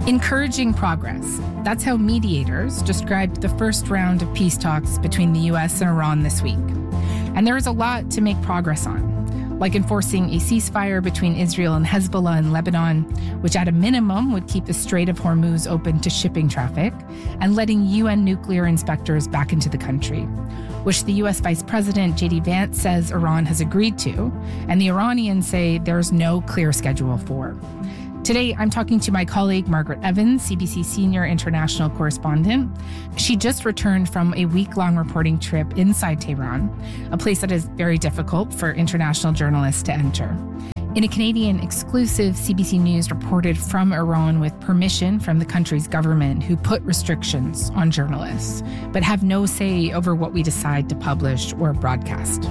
Encouraging progress. That's how mediators described the first round of peace talks between the US and Iran this week. And there is a lot to make progress on, like enforcing a ceasefire between Israel and Hezbollah in Lebanon, which at a minimum would keep the Strait of Hormuz open to shipping traffic, and letting UN nuclear inspectors back into the country, which the US Vice President J.D. Vance says Iran has agreed to, and the Iranians say there's no clear schedule for. Today, I'm talking to my colleague, Margaret Evans, CBC Senior International Correspondent. She just returned from a week-long reporting trip inside Tehran, a place that is very difficult for international journalists to enter. In a Canadian exclusive, CBC News reported from Iran with permission from the country's government, who put restrictions on journalists, but have no say over what we decide to publish or broadcast.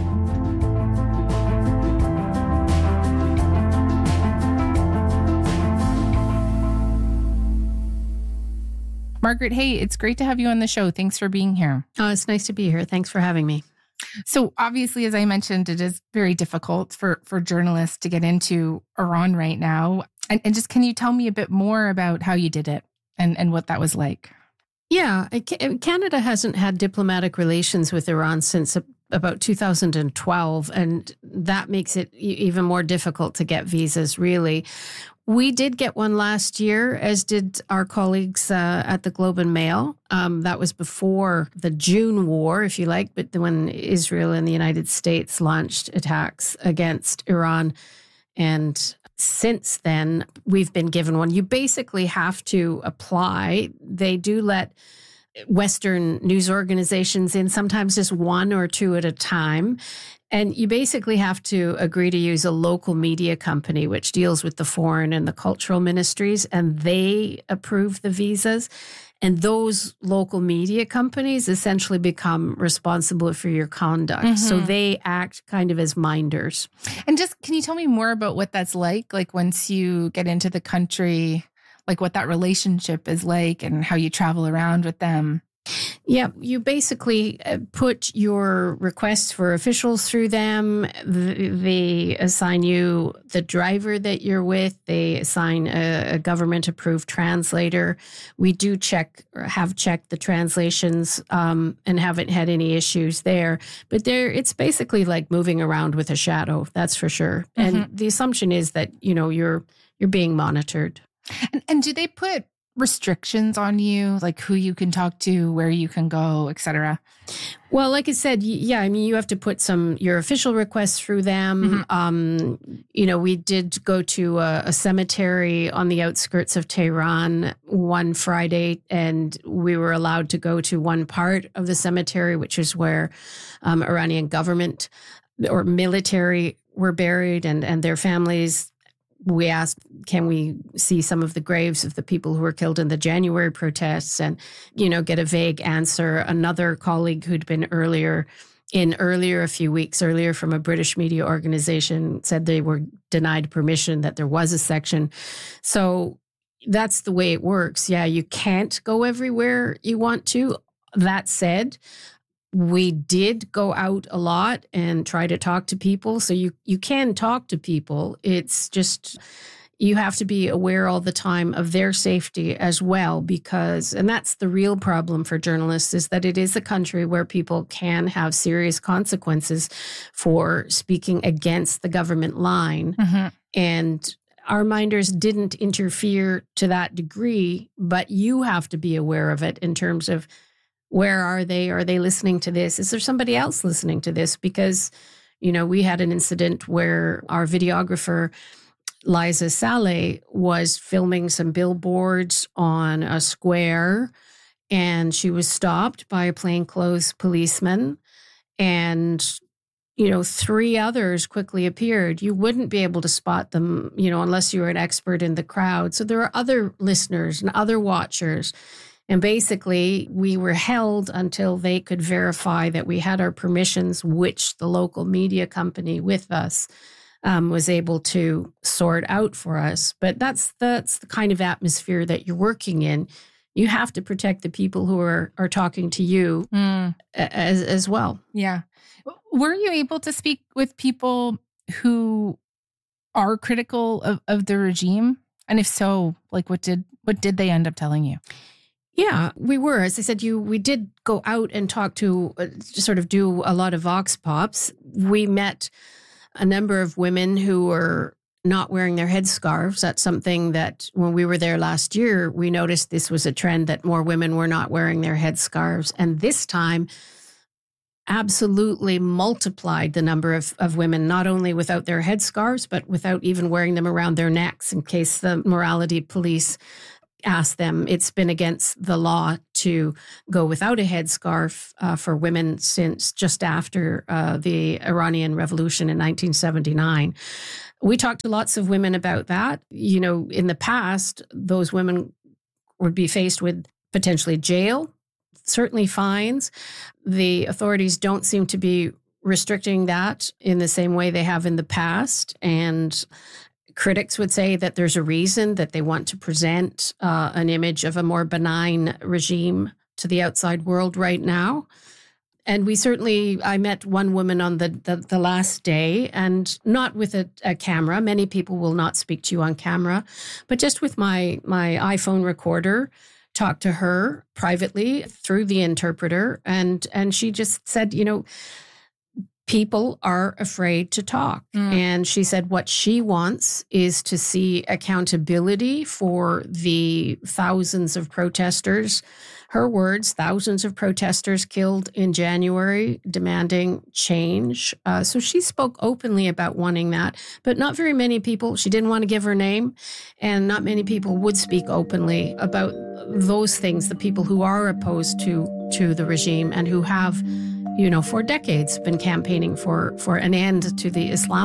Margaret, hey, it's great to have you on the show. Thanks for being here. Oh, it's nice to be here. Thanks for having me. So obviously, as I mentioned, it is very difficult for journalists to get into Iran right now. And just can you tell me a bit more about how you did it and what that was like? Yeah, Canada hasn't had diplomatic relations with Iran since about 2012, and that makes it even more difficult to get visas, really. We did get one last year, as did our colleagues at the Globe and Mail. That was before the June war, if you like, but when Israel and the United States launched attacks against Iran. And since then, we've been given one. You basically have to apply. They do let Western news organizations in, sometimes just one or two at a time. And you basically have to agree to use a local media company, which deals with the foreign and the cultural ministries, and they approve the visas. And those local media companies essentially become responsible for your conduct. Mm-hmm. So they act kind of as minders. And just, can you tell me more about what that's like? Like once you get into the country, like what that relationship is like and how you travel around with them? Yeah, you basically put your requests for officials through them. They assign you the driver that you're with. They assign a government-approved translator. We do have checked the translations and haven't had any issues there. But it's basically like moving around with a shadow, that's for sure. Mm-hmm. And the assumption is that, you're being monitored. And do they put restrictions on you, like who you can talk to, where you can go, et cetera? Well, like I said, yeah, you have to put your official requests through them. Mm-hmm. We did go to a cemetery on the outskirts of Tehran one Friday, and we were allowed to go to one part of the cemetery, which is where Iranian government or military were buried and their families. We asked, can we see some of the graves of the people who were killed in the January protests, and, get a vague answer. Another colleague who'd been a few weeks earlier from a British media organization said they were denied permission, that there was a section. So that's the way it works. Yeah, you can't go everywhere you want to. That said, we did go out a lot and try to talk to people. So you can talk to people. It's just, you have to be aware all the time of their safety as well, and that's the real problem for journalists, is that it is a country where people can have serious consequences for speaking against the government line. Mm-hmm. And our minders didn't interfere to that degree, but you have to be aware of it in terms of, where are they? Are they listening to this? Is there somebody else listening to this? Because, we had an incident where our videographer, Liza Saleh, was filming some billboards on a square, and she was stopped by a plainclothes policeman, and, three others quickly appeared. You wouldn't be able to spot them, unless you were an expert in the crowd. So there are other listeners and other watchers. And basically, we were held until they could verify that we had our permissions, which the local media company with us was able to sort out for us. But that's the kind of atmosphere that you're working in. You have to protect the people who are talking to you as well. Yeah. Were you able to speak with people who are critical of the regime? And if so, like what did What did they end up telling you? Yeah, we were. As I said, we did go out and talk to sort of do a lot of vox pops. We met a number of women who were not wearing their headscarves. That's something that when we were there last year, we noticed this was a trend that more women were not wearing their headscarves. And this time, absolutely multiplied the number of women, not only without their headscarves, but without even wearing them around their necks in case the morality police asked them. It's been against the law to go without a headscarf for women since just after the Iranian Revolution in 1979. We talked to lots of women about that. You know, in the past, those women would be faced with potentially jail, certainly fines. The authorities don't seem to be restricting that in the same way they have in the past. And critics would say that there's a reason that they want to present an image of a more benign regime to the outside world right now. And I met one woman on the last day, and not with a camera. Many people will not speak to you on camera, but just with my iPhone recorder, talked to her privately through the interpreter. And she just said, you know, people are afraid to talk. And she said what she wants is to see accountability for the thousands of protesters. Her words, thousands of protesters killed in January, demanding change. So she spoke openly about wanting that, but not very many people. She didn't want to give her name, and not many people would speak openly about those things, the people who are opposed to the regime and who have, you know, for decades been campaigning for an end to the Islam.